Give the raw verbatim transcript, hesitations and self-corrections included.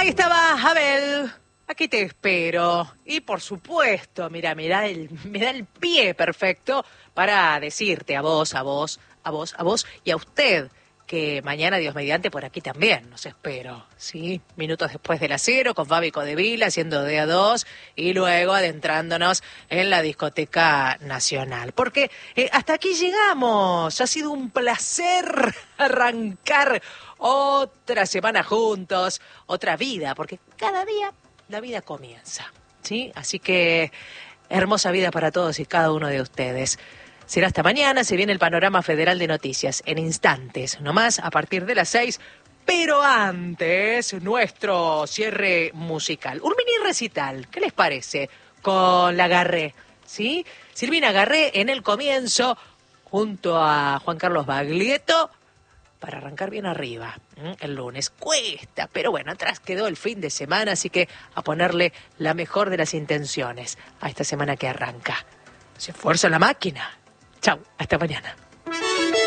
Ahí estaba Abel. Aquí te espero. Y por supuesto, mira, me da el, me da el pie perfecto para decirte a vos, a vos, a vos, a vos y a usted que mañana, Dios mediante, por aquí también nos espero, ¿sí? Minutos después de las cero, con Fabi Codevila haciendo de a dos y luego adentrándonos en la discoteca nacional. Porque eh, hasta aquí llegamos. Ha sido un placer arrancar otra semana juntos, otra vida, porque cada día la vida comienza, ¿sí? Así que hermosa vida para todos y cada uno de ustedes. Será hasta mañana, se viene el panorama federal de noticias, en instantes, nomás a partir de las seis, pero antes, nuestro cierre musical. Un mini recital, ¿qué les parece? Con la Garré, ¿sí? Silvina Garré en el comienzo, junto a Juan Carlos Baglietto, para arrancar bien arriba, ¿eh? El lunes. Cuesta, pero bueno, atrás quedó el fin de semana, así que a ponerle la mejor de las intenciones a esta semana que arranca. Se esfuerza la máquina. Chau, hasta mañana.